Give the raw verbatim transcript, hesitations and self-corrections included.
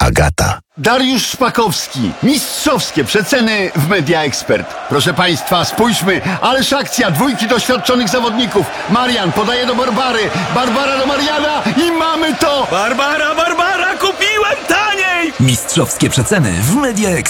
Agata. Dariusz Szpakowski. Mistrzowskie przeceny w Media Expert. Proszę Państwa, spójrzmy. Ależ akcja dwójki doświadczonych zawodników. Marian podaje do Barbary. Barbara do Mariana i mamy to! Barbara, Barbara, kupiłem taniej! Mistrzowskie przeceny w Media Expert.